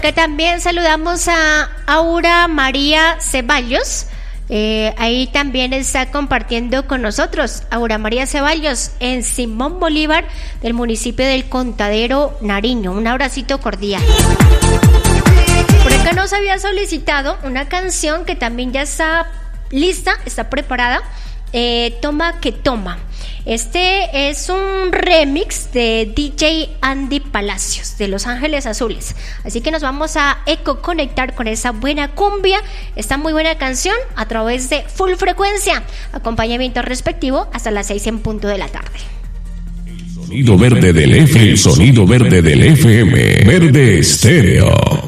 acá también saludamos a Aura María Ceballos. Ahí también está compartiendo con nosotros Aura María Ceballos en Simón Bolívar del municipio del Contadero, Nariño. Un abracito cordial. Por acá nos había solicitado una canción que también ya está lista, está preparada. Toma que toma. Este es un remix de DJ Andy Palacios de Los Ángeles Azules. Así que nos vamos a ecoconectar con esa buena cumbia, esta muy buena canción a través de Full Frecuencia. Acompañamiento respectivo hasta las 6 en punto de la tarde. El sonido verde del FM, Verde Estéreo.